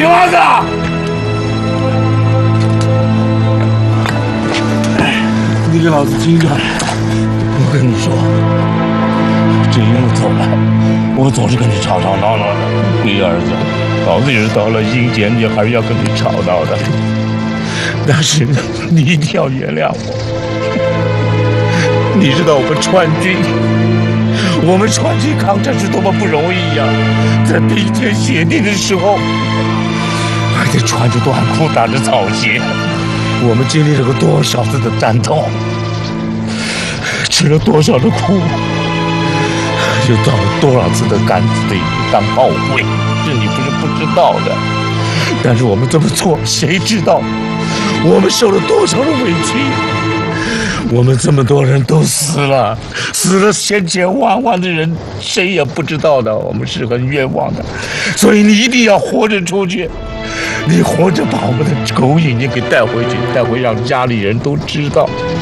妈的！你给老子听着！我跟你说，这一路走来，我总是跟你吵吵闹闹的。龟儿子，老子也是到了阴间，也还是要跟你吵闹的。但是你一定要原谅我。你知道我们川军抗战是多么不容易呀！在冰天雪地的时候，还得穿着短裤打着草鞋，我们经历了多少次的战斗，吃了多少的苦，又遭了多少次的杆子队当炮灰，这你不是不知道的。但是我们这么做，谁知道我们受了多少的委屈？我们这么多人都死了千千万万的人，谁也不知道的，我们是很冤枉的。所以你一定要活着出去，你活着把我们的狗眼睛给带回去，带回让家里人都知道。